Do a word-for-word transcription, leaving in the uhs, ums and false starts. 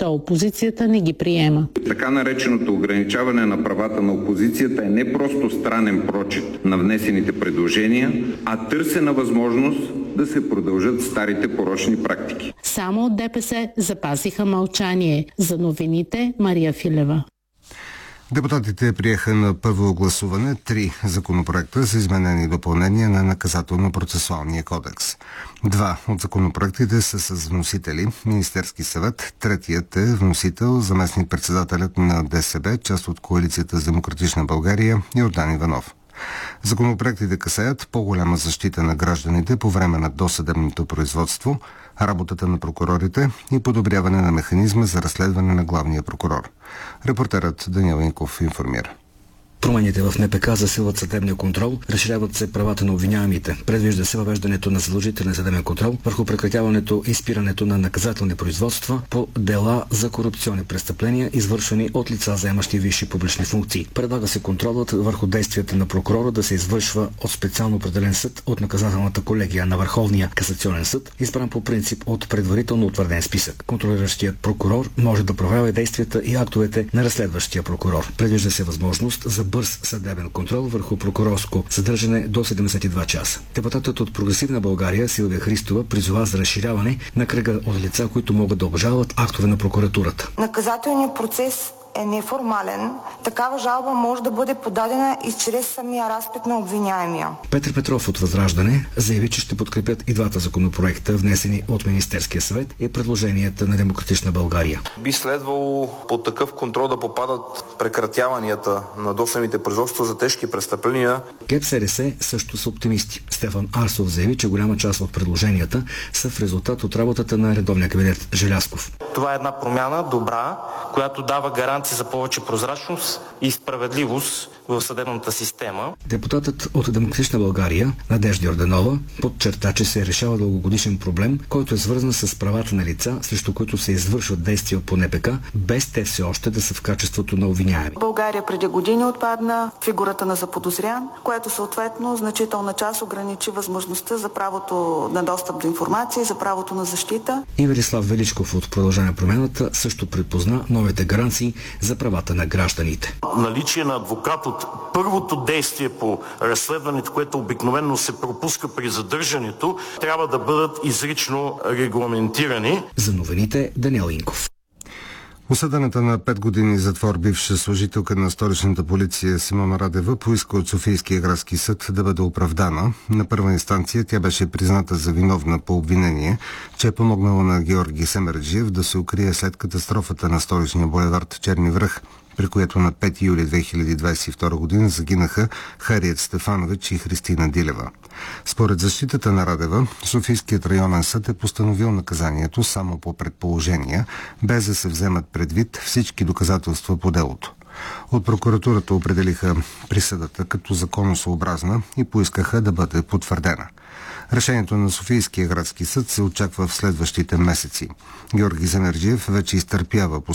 Защо опозицията не ги приема? Така нареченото ограничаване на правата на опозицията е не просто странен прочит на внесените предложения, а търсена възможност да се продължат старите порочни практики. Само от ДПС запазиха мълчание. За новините Мария Филева. Депутатите приеха на първо гласуване три законопроекта за изменение и допълнение на Наказателно-процесуалния кодекс. Два от законопроектите са с вносители Министерски съвет, третият е вносител заместник-председателят на ДСБ, част от Коалицията с Демократична България, Йордан Иванов. Законопроектите касаят по-голяма защита на гражданите по време на досъдебното производство, работата на прокурорите и подобряване на механизма за разследване на главния прокурор. Репортерът Даниел Инков информира. Промените в НПК засилват съдебния контрол, разширяват се правата на обвиняемите. Предвижда се въвеждането на задължителен съдебен контрол върху прекратяването и спирането на наказателни производства по дела за корупционни престъпления, извършвани от лица, заемащи висши публични функции. Предлага се контролът върху действията на прокурора да се извършва от специално определен съд от наказателната колегия на Върховния касационен съд, избран по принцип от предварително утвърден списък. Контролиращият прокурор може да проверява действията и актовете на разследващия прокурор. Предвижда се възможност за бърз съдебен контрол върху прокурорско съдържане до седемдесет и два часа. Депутатът от Прогресивна България Силвия Христова призова за разширяване на кръга от лица, които могат да обжалват актове на прокуратурата. Наказателният процес е неформален. Такава жалба може да бъде подадена и чрез самия разпит на обвиняемия. Петър Петров от Възраждане заяви, че ще подкрепят и двата законопроекта, внесени от Министерския съвет и предложенията на Демократична България. Би следвало под такъв контрол да попадат прекратяванията на досъдебните производства за тежки престъпления. ГЕРБ-СДС също са оптимисти. Стефан Арсов заяви, че голяма част от предложенията са в резултат от работата на редовния кабинет Желязков. Това е една промяна добра, която дава гаранция за повече прозрачност и справедливост в съдебната система. Депутатът от Демократична България Надежда Йорданова подчерта, че се решава дългогодишен проблем, който е свързан с правата на лица, срещу които се извършват действия по НПК, без те все още да са в качеството на обвиняеми. В България преди години отпадна фигурата на заподозрян, което съответно значителна част ограничи възможността за правото на достъп до информация и за правото на защита. И Велислав Величков от Продължение промяната също припозна новите гаранции за правата на гражданите. Наличие на адвокат от първото действие по разследването, което обикновено се пропуска при задържането, трябва да бъдат изрично регламентирани. За новините Даниел Инков. Осъдената на пет години затвор бивша служителка на столичната полиция Симона Радева поиска от Софийския градски съд да бъде оправдана. На първа инстанция тя беше призната за виновна по обвинение, че е помогнала на Георги Семерджиев да се укрие след катастрофата на столичния булевард Черни връх, при което на пети юли две хиляди двадесет и втора година загинаха Хариет Стефанович и Христина Дилева. Според защитата на Радева, Софийският районен съд е постановил наказанието само по предположения, без да се вземат предвид всички доказателства по делото. От прокуратурата определиха присъдата като законосъобразна и поискаха да бъде потвърдена. Решението на Софийския градски съд се очаква в следващите месеци. Георги Семерджиев вече изтърпява